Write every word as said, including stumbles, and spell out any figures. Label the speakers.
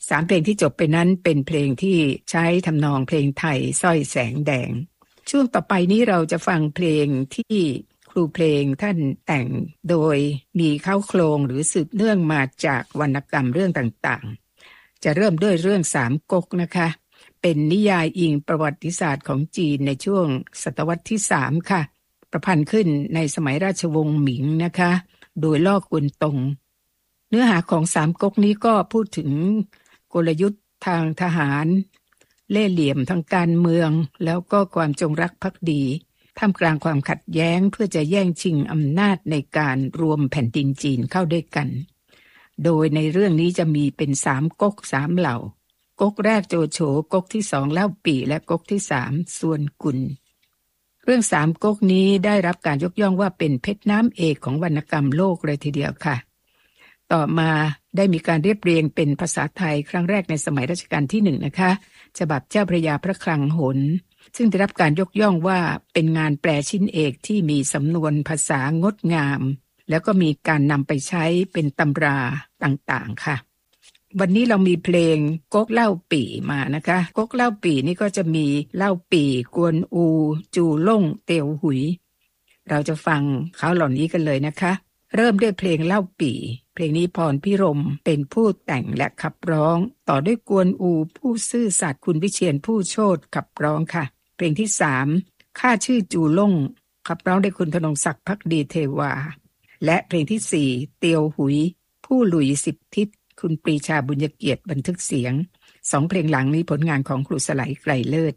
Speaker 1: สามเพลงที่จบไปนั้นเป็นเพลงที่ใช้ทำนองเพลงไทยสร้อยแสงแดงช่วงต่อไปนี้เราจะฟังเพลงที่ครูเพลงท่านแต่งโดยมีเข้าโครงหรือสืบเนื่องมาจากวรรณกรรมเรื่องต่างๆจะเริ่มด้วยเรื่องสามก๊กนะคะเป็นนิยายอิงประวัติศาสตร์ของจีนในช่วงศตวรรษที่สามค่ะประพันธ์ขึ้นในสมัยราชวงศ์หมิงนะคะโดยล่อกวนตงเนื้อหาของสามก๊กนี้ก็พูดถึงกลยุทธ์ทางทหารเล่ห์เหลี่ยมทางการเมืองแล้วก็ความจงรักภักดีท่ามกลางความขัดแย้งเพื่อจะแย่งชิงอำนาจในการรวมแผ่นดินจีนเข้าด้วยกันโดยในเรื่องนี้จะมีเป็นสามก๊กสามเหล่าก๊กแรกโจโฉก๊กที่สองเล่าปี่และก๊กที่สามส่วนกุลเรื่องสามก๊กนี้ได้รับการยกย่องว่าเป็นเพชรน้ำเอกของวรรณกรรมโลกเลยทีเดียวค่ะต่อมาได้มีการเรียบเรียงเป็นภาษาไทยครั้งแรกในสมัยรัชกาลที่หนึ่งนะคะฉบับเจ้าพระยาพระคลังหนซึ่งได้รับการยกย่องว่าเป็นงานแปลชิ้นเอกที่มีสำนวนภาษางดงามแล้วก็มีการนำไปใช้เป็นตำราต่างๆค่ะวันนี้เรามีเพลงก๊กเล่าปี่มานะคะก๊กเล่าปี่นี่ก็จะมีเล่าปี่กวนอูจูล่งเตียวหุยเราจะฟังเขาเหล่านี้กันเลยนะคะเริ่มด้วยเพลงเล่าปี่เพลงนี้พรพิรมเป็นผู้แต่งและขับร้องต่อด้วยกวนอูผู้ซื่อสัตย์คุณวิเชียรผู้โชติขับร้องค่ะเพลงที่สามข้าชื่อจูล่งขับร้องโดยคุณธนงศักดิ์ภักดีเทวาและเพลงที่สี่เตียวหุยผู้หลุยสิบทิศคุณปรีชาบุญเกียรติบันทึกเสียงสองเพลงหลังนี้ผลงานของครูสไลไกรเลิศ